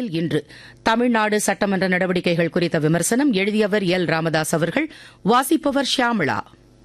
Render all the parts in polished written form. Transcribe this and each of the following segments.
சென்னையில் இன்று தமிழ்நாடு சட்டமன்ற நடவடிக்கைகள் குறித்த விமர்சனம் எழுதியவர் எல் ராமதாஸ் அவர்கள். வாசிப்பவர் ஷியாமளா.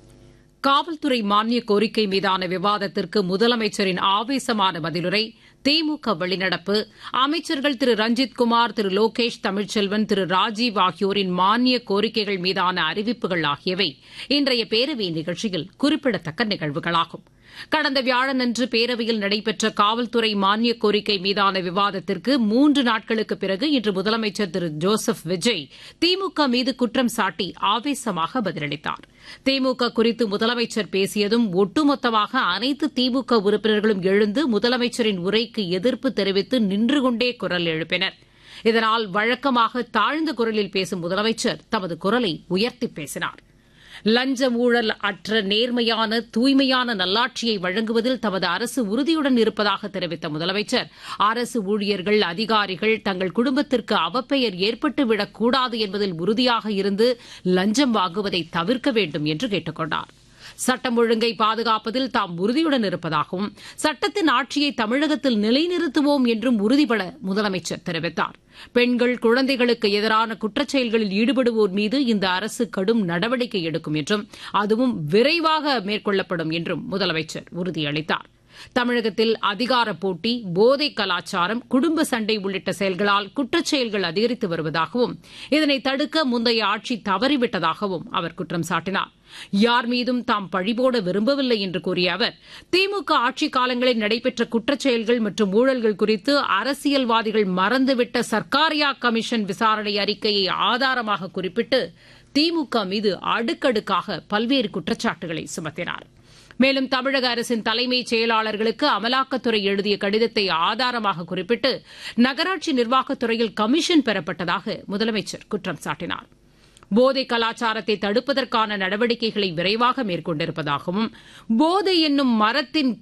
காவல்துறை மானிய கோரிக்கை மீதான விவாதத்திற்கு முதலமைச்சரின் ஆவேசமான பதிலுரை, திமுக வெளிநடப்பு, அமைச்சர்கள் திரு ரஞ்சித்குமார், திரு லோகேஷ் தமிழ்ச்செல்வன், திரு ராஜீவ் ஆகியோரின் மானிய கோரிக்கைகள் மீதான அறிவிப்புகள் ஆகியவை இன்றைய பேரவை நிகழ்ச்சியில் குறிப்பிடத்தக்க நிகழ்வுகளாகும். கடந்த வியாழனன்று பேரவையில் நடைபெற்ற காவல்துறை மானிய கோரிக்கை மீதான விவாதத்திற்கு 3 நாட்களுக்கு பிறகு இன்று முதலமைச்சர் திரு ஜோசப் விஜய் திமுக மீது குற்றம் சாட்டி ஆவேசமாக பதிலளித்தார். திமுக குறித்து முதலமைச்சர் பேசியதும் ஒட்டுமொத்தமாக அனைத்து திமுக உறுப்பினர்களும் எழுந்து முதலமைச்சரின் உரைக்கு எதிர்ப்பு தெரிவித்து நின்று கொண்டே குரல் எழுப்பினர். இதனால் வழக்கமாக தாழ்ந்த குரலில் பேசும் முதலமைச்சர் தமது குரலை உயர்த்தி பேசினார். லஞ்ச ஊழல் அற்ற நேர்மையான தூய்மையான நல்லாட்சியை வழங்குவதில் தமது அரசு உறுதியுடன் இருப்பதாக தெரிவித்த முதலமைச்சர், அரசு ஊழியர்கள், அதிகாரிகள் தங்கள் குடும்பத்திற்கு அவப்பெயர் ஏற்பட்டுவிடக்கூடாது என்பதில் உறுதியாக இருந்து லஞ்சம் வாங்குவதை தவிர்க்க வேண்டும் என்று கேட்டுக் கொண்டார். சட்டம் ஒழுங்கை பாதுகாப்பதில் தாம் உறுதியுடன் இருப்பதாகவும், சட்டத்தின் ஆட்சியை தமிழகத்தில் நிலைநிறுத்துவோம் என்றும் உறுதிபட முதலமைச்சர் தெரிவித்தார். பெண்கள், குழந்தைகளுக்கு எதிரான குற்றச்செயல்களில் ஈடுபடுவோர் மீது இந்த அரசு கடும் நடவடிக்கை எடுக்கும் என்றும், அதுவும் விரைவாக மேற்கொள்ளப்படும் என்றும் முதலமைச்சர் உறுதியளித்தார். தமிழகத்தில் அதிகார போட்டி, போதை கலாச்சாரம், குடும்ப சண்டை உள்ளிட்ட செயல்களால் குற்றச்செயல்கள் அதிகரித்து வருவதாகவும், இதனை தடுக்க முந்தைய ஆட்சி தவறிவிட்டதாகவும் அவர் குற்றம் சாட்டினார். யார் மீதும் தாம் பழிபோட விரும்பவில்லை என்று கூறிய அவர், திமுக ஆட்சிக் காலங்களில் நடைபெற்ற குற்றச்செயல்கள் மற்றும் ஊழல்கள் குறித்து அரசியல்வாதிகள் மறந்துவிட்ட சர்க்காரியா கமிஷன் விசாரணை அறிக்கையை ஆதாரமாக குறிப்பிட்டு திமுக மீது அடுக்கடுக்காக பல்வேறு குற்றச்சாட்டுகளை சுமத்தினார். மேலும் தமிழக அரசின் தலைமைச் செயலாளர்களுக்கு அமலாக்கத்துறை எழுதிய கடிதத்தை ஆதாரமாக குறிப்பிட்டு நகராட்சி நிர்வாகத்துறையில் கமிஷன் பெறப்பட்டதாக முதலமைச்சர் குற்றம் சாட்டினார். போதை கலாச்சாரத்தை தடுப்பதற்கான நடவடிக்கைகளை விரைவாக மேற்கொண்டிருப்பதாகவும், போதை என்னும் மரத்தின்